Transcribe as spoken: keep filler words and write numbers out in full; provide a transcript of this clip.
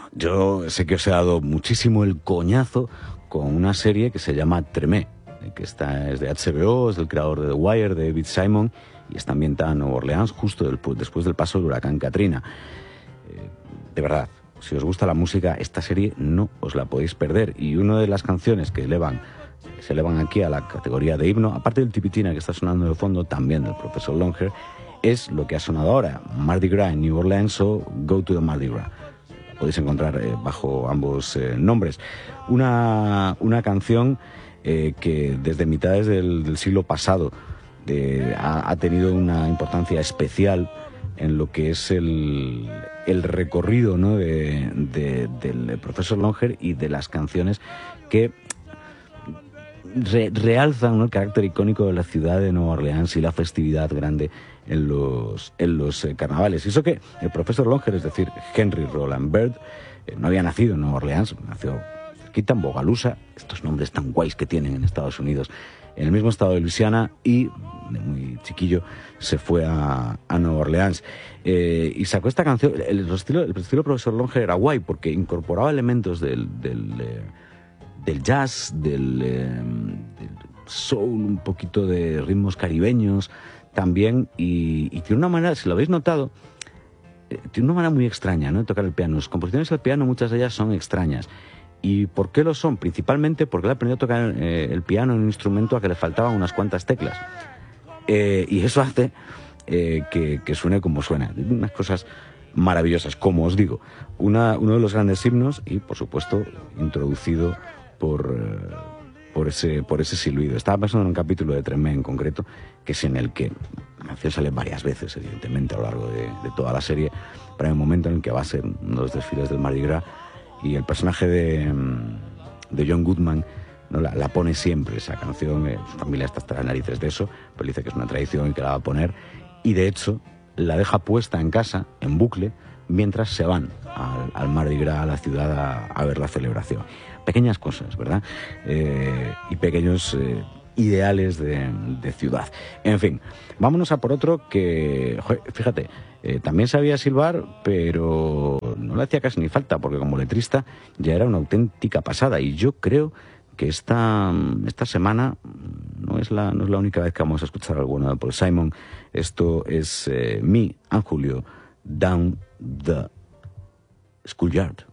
yo sé que os he dado muchísimo el coñazo con una serie que se llama Tremé, que está, es de H B O, es del creador de The Wire, de David Simon, y está ambientada en Nueva Orleans justo del, después del paso del huracán Katrina. Eh, de verdad, si os gusta la música, esta serie no os la podéis perder. Y una de las canciones que elevan, se elevan aquí a la categoría de himno, aparte del tipitina que está sonando de fondo, también del profesor Longer, es lo que ha sonado ahora, Mardi Gras en New Orleans o Go to the Mardi Gras. Podéis encontrar eh, bajo ambos eh, nombres. Una, una canción eh, que desde mitades del, del siglo pasado eh, ha, ha tenido una importancia especial en lo que es el, el recorrido, ¿no?, de, de, del profesor Longer y de las canciones que re, realzan, ¿no?, el carácter icónico de la ciudad de Nueva Orleans y la festividad grande en los, en los eh, carnavales. Y eso que el profesor Longer, es decir, Henry Roland Bird, eh, no había nacido en Nueva Orleans, nació cerquita en Bogalusa, estos nombres tan guays que tienen en Estados Unidos, en el mismo estado de Luisiana, y de muy chiquillo se fue a, a Nueva Orleans eh, y sacó esta canción. El, el estilo el estilo profesor Longer era guay porque incorporaba elementos del, del, eh, del jazz, del, eh, del soul, un poquito de ritmos caribeños también, y, y tiene una manera, si lo habéis notado, eh, tiene una manera muy extraña, ¿no?, de tocar el piano. Sus composiciones al piano, muchas de ellas son extrañas. ¿Y por qué lo son? Principalmente porque él aprendió a tocar eh, el piano en un instrumento a que le faltaban unas cuantas teclas. Eh, y eso hace eh, que, que suene como suena. Unas cosas maravillosas, como os digo. Una, uno de los grandes himnos y, por supuesto, introducido por, eh, por, ese, por ese silbido. Estaba pensando en un capítulo de Tremé en concreto, que es en el que la canción sale varias veces, evidentemente, a lo largo de, de toda la serie, pero hay un momento en el que va a ser uno de los desfiles del Mardi Gras y el personaje de, de John Goodman, ¿no?, la, la pone siempre esa canción. Eh, su familia está hasta las narices de eso, pero dice que es una tradición y que la va a poner, y de hecho la deja puesta en casa, en bucle, mientras se van al, al Mardi Gras, a la ciudad, a, a ver la celebración. Pequeñas cosas, ¿verdad? Eh, y pequeños eh, ideales de, de ciudad. En fin, vámonos a por otro que, joder, fíjate, eh, también sabía silbar, pero no le hacía casi ni falta, porque como letrista ya era una auténtica pasada. Y yo creo que esta, esta semana no es, la, no es la única vez que vamos a escuchar algo bueno de Paul Simon. Esto es eh, Me and Julio, Down the Schoolyard.